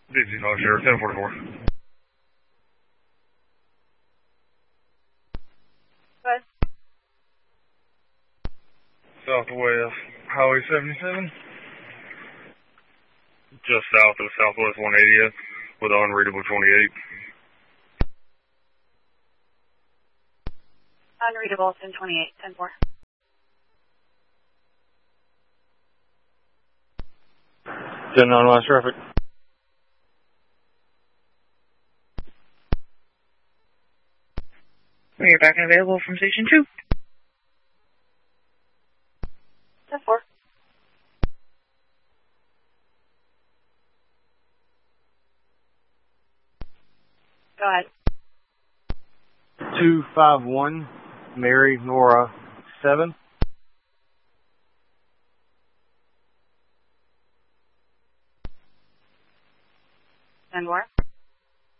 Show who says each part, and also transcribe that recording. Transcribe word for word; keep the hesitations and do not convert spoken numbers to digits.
Speaker 1: Dixie Dog Sheriff, ten forty-four.
Speaker 2: What?
Speaker 1: Southwest Highway seventy-seven. Just south of Southwest one eightieth with an unreadable twenty-eight.
Speaker 2: Unreadable, ten twenty-eight, ten four.
Speaker 1: ten nine West traffic.
Speaker 2: We are back and available from station two. ten four. Go ahead.
Speaker 1: two five one Mary Nora seven.
Speaker 2: ten four.